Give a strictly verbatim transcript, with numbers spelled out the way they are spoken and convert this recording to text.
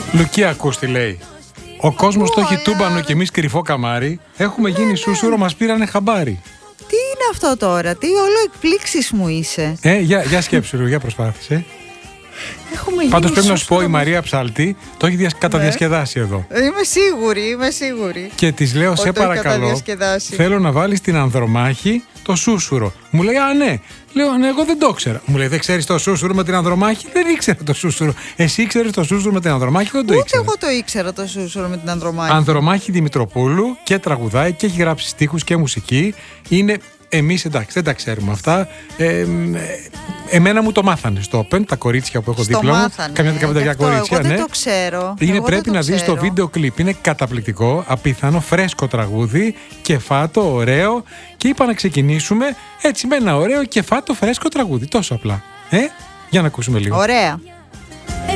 Λουκία, ακούς τι λέει. Ο κόσμος το έχει τούμπανο και εμείς κρυφό καμάρι. Έχουμε γίνει σούσουρο, μας πήρανε χαμπάρι. Τι είναι αυτό τώρα, τι όλο εκπλήξεις μου είσαι. Ε, για, για σκέψου, για προσπάθησε. Πάντως πρέπει να σου πω, η Μαρία Ψάλτη το έχει δια... καταδιασκεδάσει εδώ. Είμαι σίγουρη, είμαι σίγουρη. Και της λέω, σε παρακαλώ, θέλω να βάλεις την Ανδρομάχη το σούσουρο. Μου λέει, α, ναι. Λέω, ναι, εγώ δεν το ήξερα. Μου λέει, δεν ξέρεις το σούσουρο με την Ανδρομάχη? Δεν ήξερα το σούσουρο. Εσύ ήξερες το σούσουρο με την Ανδρομάχη? Δεν το ήξερα. Ούτε εγώ το ήξερα το σούσουρο με την Ανδρομάχη. Ανδρομάχη Δημητροπούλου, και τραγουδάει και έχει γράψει στίχους και μουσική. Είναι. Εμείς εντάξει, δεν τα ξέρουμε αυτά. Ε, εμένα μου το μάθανε στο Open, τα κορίτσια που έχω στο δίπλα μου. Μάθανε. Καμιά δεκαπενταριά κορίτσια, εγώ ναι. Δεν το ξέρω. Είναι, εγώ πρέπει να δεις το βίντεο κλιπ. Είναι καταπληκτικό, απίθανο, φρέσκο τραγούδι, κεφάτο, ωραίο. Και είπα να ξεκινήσουμε έτσι με ένα ωραίο κεφάτο, φρέσκο τραγούδι. Τόσο απλά. Ε, για να ακούσουμε λίγο. Ωραία.